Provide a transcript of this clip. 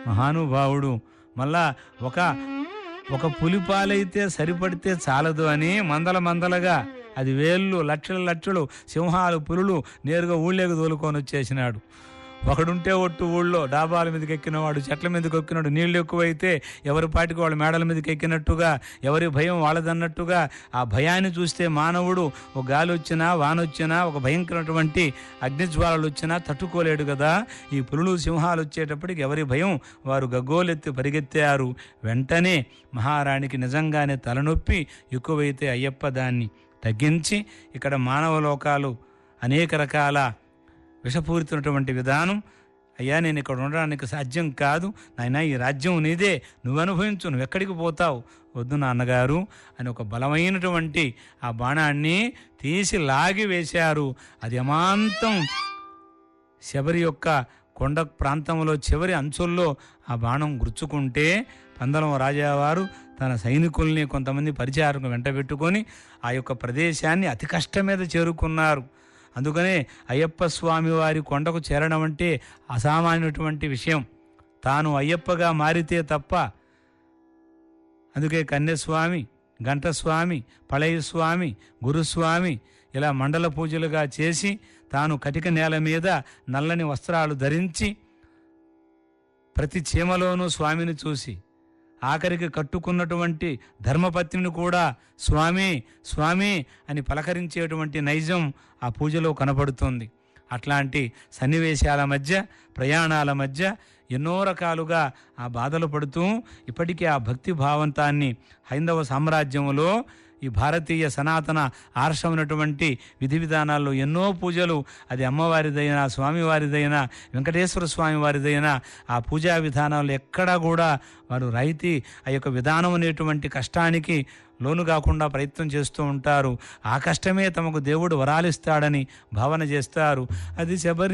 మహానుభావుడు. మళ్ళా ఒక ఒక పులిపాలైతే సరిపడితే చాలదు అని మందలగా అది వేళ్ళు లక్షలు సింహాలు పులులు నేరుగా ఊళ్ళేకి తోలుకొని వచ్చేసినాడు. ఒకడుంటే ఒట్టు ఊళ్ళో డాబాల మీదకి ఎక్కినవాడు, చెట్ల మీదకి ఎక్కినాడు. నీళ్లు ఎక్కువైతే ఎవరి పాటికి వాళ్ళ మేడల మీదకి ఎక్కినట్టుగా, ఎవరి భయం వాళ్ళదన్నట్టుగా ఆ భయాన్ని చూస్తే మానవుడు ఒక గాలి వచ్చినా వానొచ్చినా ఒక భయంకరమైనటువంటి అగ్నిజ్వాలలు వచ్చినా తట్టుకోలేడు కదా. ఈ పులులు సింహాలు వచ్చేటప్పటికి ఎవరి భయం వారు గగ్గోలెత్తి పరిగెత్తారు. వెంటనే మహారాణికి నిజంగానే తలనొప్పి ఎక్కువైతే అయ్యప్ప దాన్ని తగ్గించి ఇక్కడ మానవ లోకాలు అనేక రకాల విషపూరితున్నటువంటి విధానం, అయ్యా నేను ఇక్కడ ఉండడానికి సాధ్యం కాదు నాయనా, ఈ రాజ్యం నీదే, నువ్వు అనుభవించు, నువ్వు ఎక్కడికి పోతావు, వద్దు నాన్నగారు అని ఒక బలమైనటువంటి ఆ బాణాన్ని తీసి లాగి వేశారు. అది అమాంతం శబరి యొక్క కొండ ప్రాంతంలో చివరి అంచుల్లో ఆ బాణం గుర్చుకుంటే పందలం రాజావారు తన సైనికుల్ని కొంతమంది పరిచారకు వెంట పెట్టుకొని ఆ యొక్క ప్రదేశాన్ని అతి కష్టం మీద చేరుకున్నారు. అందుకనే అయ్యప్ప స్వామి వారి కొండకు చేరడం అంటే అసామాన్యమైనటువంటి విషయం. తాను అయ్యప్పగా మారితే తప్ప. అందుకే కన్యస్వామి, గంటస్వామి, పళయస్వామి, గురుస్వామి ఇలా మండల పూజలుగా చేసి తాను కటిక నేల మీద నల్లని వస్త్రాలు ధరించి ప్రతి చీమలోనూ స్వామిని చూసి ఆఖరికి కట్టుకున్నటువంటి ధర్మపత్నిని కూడా స్వామి స్వామి అని పలకరించేటువంటి నైజం ఆ పూజలో కనపడుతుంది. అట్లాంటి సన్నివేశాల మధ్య, ప్రయాణాల మధ్య ఎన్నో రకాలుగా ఆ బాధలు పడుతూ ఇప్పటికీ ఆ భక్తి భావంతాన్ని హైందవ సామ్రాజ్యంలో ఈ భారతీయ సనాతన ఆర్షమైనటువంటి విధి విధానాల్లో ఎన్నో పూజలు, అది అమ్మవారిదైనా స్వామివారిదైనా వెంకటేశ్వర స్వామి వారిదైనా ఆ పూజా విధానాలు ఎక్కడా కూడా వారు రాయితీ ఆ యొక్క విధానం అనేటువంటి కష్టానికి లోను కాకుండా ప్రయత్నం చేస్తూ ఉంటారు. ఆ కష్టమే తమకు దేవుడు వరాలిస్తాడని భావన చేస్తారు. అది శబరి